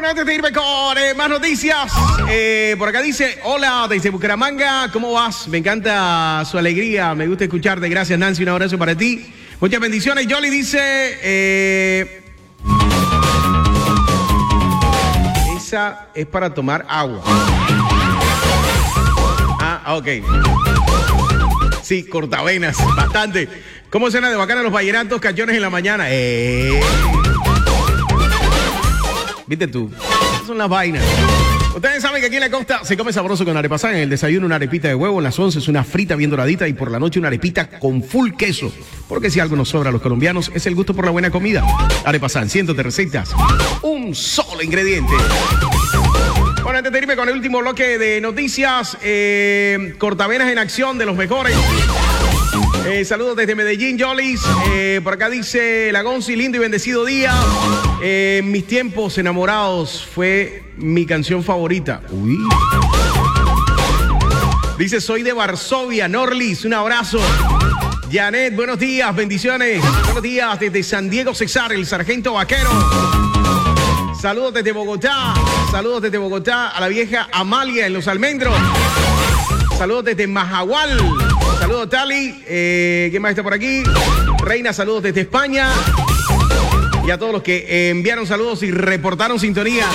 Bueno, antes de irme con más noticias, por acá dice, hola, desde Bucaramanga, ¿cómo vas? Me encanta su alegría, me gusta escucharte. Gracias, Nancy, un abrazo para ti. Muchas bendiciones. Yoli dice, esa es para tomar agua. Ok. Sí, cortavenas, bastante. ¿Cómo suena de bacana los vallenatos, cachones en la mañana? ¿Viste tú? Esas son las vainas. Ustedes saben que aquí en la costa se come sabroso con arepasán. En el desayuno una arepita de huevo, en las 11 una frita bien doradita y por la noche una arepita con full queso. Porque si algo nos sobra a los colombianos es el gusto por la buena comida. Arepasán, cientos de recetas, un solo ingrediente. Bueno, antes de irme con el último bloque de noticias, cortavenas en acción de los mejores. Saludos desde Medellín, Yolis. Por acá dice la Gonzi, lindo y bendecido día. Mis tiempos enamorados fue mi canción favorita. Uy. Dice, soy de Varsovia, Norlis, un abrazo. Janet, buenos días, bendiciones. Buenos días desde San Diego, Cesar, el sargento vaquero. Saludos desde Bogotá. Saludos desde Bogotá a la vieja Amalia en Los Almendros. Saludos desde Majagual. Saludos, Tali. ¿Quién más está por aquí? Reina, saludos desde España. Y a todos los que enviaron saludos y reportaron sintonía.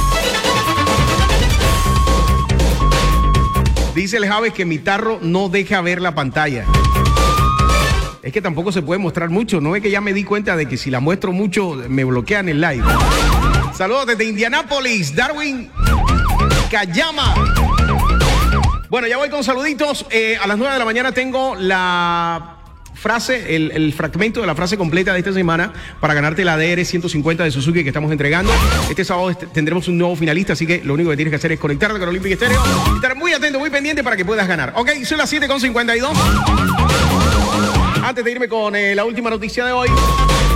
Dice el Javes que mi tarro no deja ver la pantalla. Es que tampoco se puede mostrar mucho. No es que ya me di cuenta de que si la muestro mucho me bloquean el live. Saludos desde Indianápolis, Darwin Cayama. Bueno, ya voy con saluditos. A las 9 de la mañana tengo la frase, el fragmento de la frase completa de esta semana para ganarte la DR 150 de Suzuki que estamos entregando. Este sábado tendremos un nuevo finalista, así que lo único que tienes que hacer es conectarte con Olympic Stereo y estar muy atento, muy pendiente para que puedas ganar. Ok, son las 7:52. Antes de irme con la última noticia de hoy,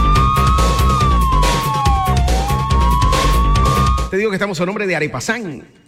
te digo que estamos a nombre de Arepasán.